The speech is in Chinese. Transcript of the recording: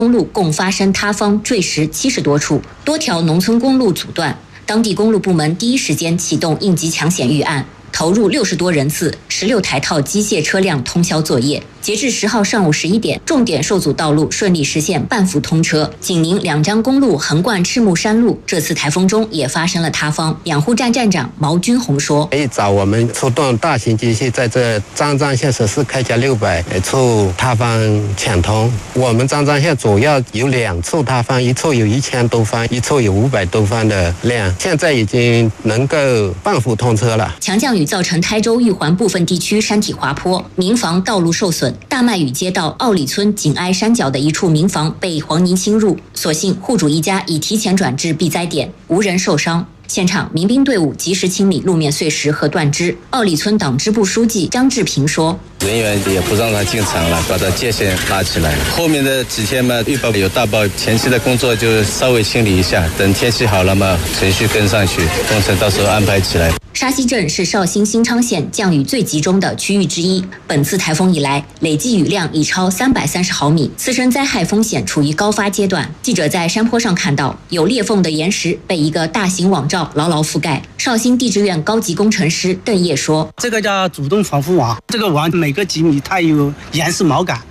公路共发生塌方、坠石70多处，多条农村公路阻断。当地公路部门第一时间启动应急抢险预案，投入60多人次、16台套机械车辆通宵作业。截至10号上午11点，重点受阻道路顺利实现半幅通车。紧邻两张公路横贯赤木山路，这次台风中也发生了塌方。养护站站长毛军红说：“ 一早我们出动大型机器，在这张张县14开甲600处塌方抢通。我们张张县主要有2处塌方，一处有1000多方，一处有500多方的量，现在已经能够半幅通车了。” 强降雨造成台州玉环部分地区山体滑坡，民房道路受损。大麦屿街道奥里村紧挨山脚的一处民房被黄泥侵入，所幸户主一家已提前转至避灾点，无人受伤。现场民兵队伍及时清理路面碎石和断枝。奥里村党支部书记张志平说：“ 人员也不让他进场了，把他界限拉起来。后面的几天嘛，预报有大暴，前期的工作就稍微清理一下，等天气好了嘛，程序跟上去，工程到时候安排起来。” 沙溪镇是绍兴新昌县降雨最集中的区域之一。本次台风以来，累计雨量已超330毫米，次生灾害风险处于高发阶段。记者在山坡上看到，有裂缝的岩石被一个大型网罩牢牢覆盖。绍兴地质院高级工程师邓烨说：“ 这个叫主动防护网，这个网每个几米它有岩石锚杆，